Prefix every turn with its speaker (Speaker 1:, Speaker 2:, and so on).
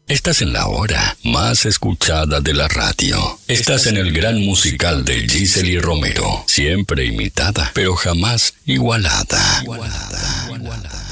Speaker 1: Estás en la hora más escuchada de la radio. Estás en el gran musical de Gisely Romero. Siempre imitada, pero jamás igualada. Igualada.